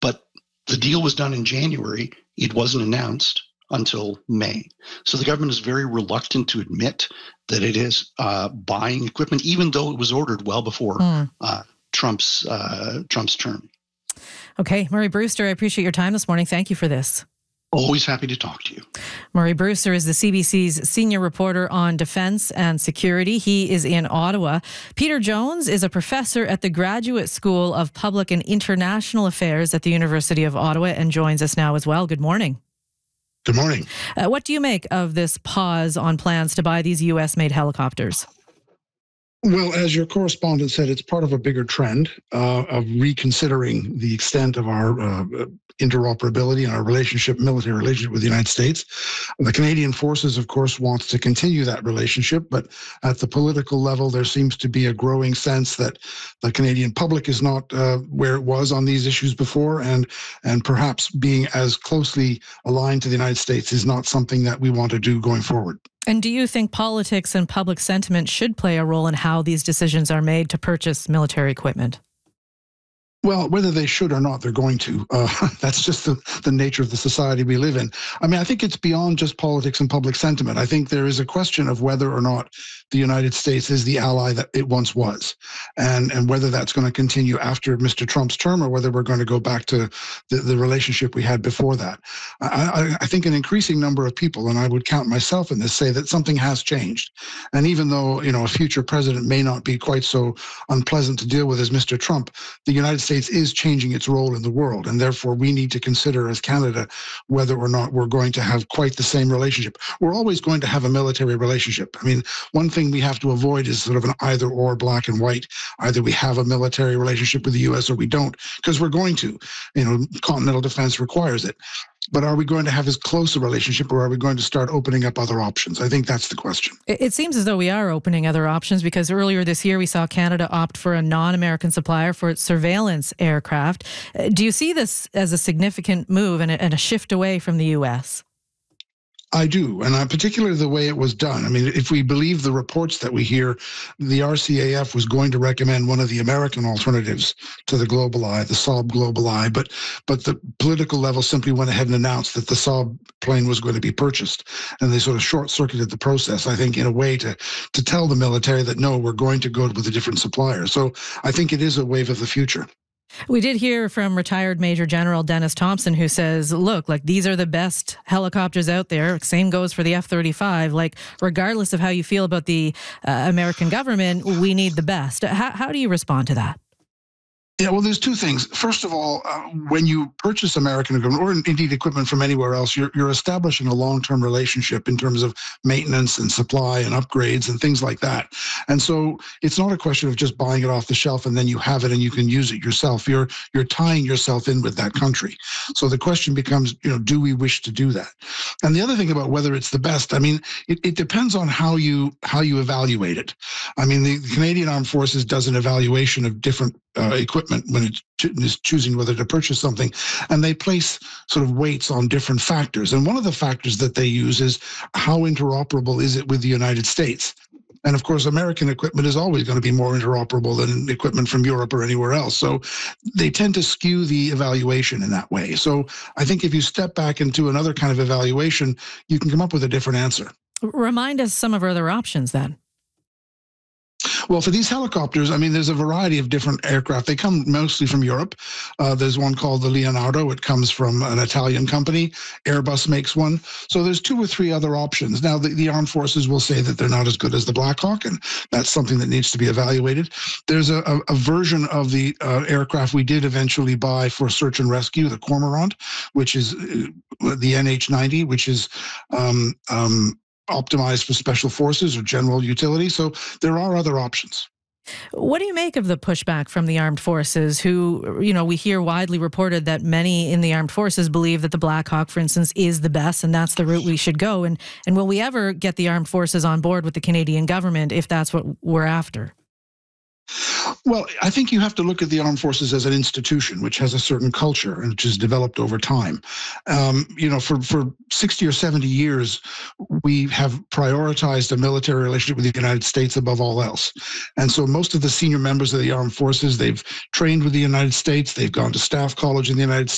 But the deal was done in January. It wasn't announced until May. So the government is very reluctant to admit that it is buying equipment, even though it was ordered well before Trump's term. Okay, Murray Brewster, I appreciate your time this morning. Thank you for this. Always happy to talk to you. Murray Brewster is the CBC's senior reporter on defense and security. He is in Ottawa. Peter Jones is a professor at the Graduate School of Public and International Affairs at the University of Ottawa and joins us now as well. Good morning. Good morning. What do you make of this pause on plans to buy these U.S.-made helicopters? Well, as your correspondent said, it's part of a bigger trend of reconsidering the extent of our interoperability and our military relationship with the United States. The Canadian Forces, of course, wants to continue that relationship, but at the political level, there seems to be a growing sense that the Canadian public is not where it was on these issues before, and perhaps being as closely aligned to the United States is not something that we want to do going forward. And do you think politics and public sentiment should play a role in how these decisions are made to purchase military equipment? Well, whether they should or not, they're going to. That's just the nature of the society we live in. I mean, I think it's beyond just politics and public sentiment. I think there is a question of whether or not the United States is the ally that it once was, and whether that's going to continue after Mr. Trump's term or whether we're going to go back to the relationship we had before that. I think an increasing number of people, and I would count myself in this, say that something has changed. And even though, a future president may not be quite so unpleasant to deal with as Mr. Trump, the United States is changing its role in the world, and therefore we need to consider as Canada whether or not we're going to have quite the same relationship. We're always going to have a military relationship. I mean, one thing we have to avoid is sort of an either or, black and white. Either we have a military relationship with the U.S. or we don't, because we're going to. Continental defense requires it. But are we going to have as close a relationship, or are we going to start opening up other options? I think that's the question. It seems as though we are opening other options, because earlier this year we saw Canada opt for a non-American supplier for its surveillance aircraft. Do you see this as a significant move and a shift away from the U.S.? I do, and particularly the way it was done. I mean, if we believe the reports that we hear, the RCAF was going to recommend one of the American alternatives to the GlobalEye, the Saab GlobalEye, but the political level simply went ahead and announced that the Saab plane was going to be purchased, and they sort of short-circuited the process, I think, in a way to tell the military that, no, we're going to go with a different supplier. So I think it is a wave of the future. We did hear from retired Major General Dennis Thompson, who says, look, these are the best helicopters out there. Same goes for the F-35. Regardless of how you feel about the American government, we need the best. How do you respond to that? Yeah, well, there's two things. First of all, when you purchase American equipment, or indeed equipment from anywhere else, you're establishing a long-term relationship in terms of maintenance and supply and upgrades and things like that. And so it's not a question of just buying it off the shelf and then you have it and you can use it yourself. You're tying yourself in with that country. So the question becomes, do we wish to do that? And the other thing about whether it's the best, I mean, it depends on how you evaluate it. I mean, the Canadian Armed Forces does an evaluation of different equipment when it is choosing whether to purchase something, and they place sort of weights on different factors. And one of the factors that they use is how interoperable is it with the United States? And of course, American equipment is always going to be more interoperable than equipment from Europe or anywhere else. So they tend to skew the evaluation in that way. So I think if you step back into another kind of evaluation, you can come up with a different answer. Remind us some of our other options then. Well, for these helicopters, I mean, there's a variety of different aircraft. They come mostly from Europe. There's one called the Leonardo. It comes from an Italian company. Airbus makes one. So there's two or three other options. Now, the armed forces will say that they're not as good as the Black Hawk, and that's something that needs to be evaluated. There's a version of the aircraft we did eventually buy for search and rescue, the Cormorant, which is the NH-90, which is optimized for special forces or general utility. So there are other options. What do you make of the pushback from the armed forces who, we hear widely reported that many in the armed forces believe that the Black Hawk, for instance, is the best and that's the route we should go? And will we ever get the armed forces on board with the Canadian government if that's what we're after? Well, I think you have to look at the armed forces as an institution, which has a certain culture and which has developed over time. For 60 or 70 years, we have prioritized a military relationship with the United States above all else. And so most of the senior members of the armed forces, they've trained with the United States, they've gone to staff college in the United States.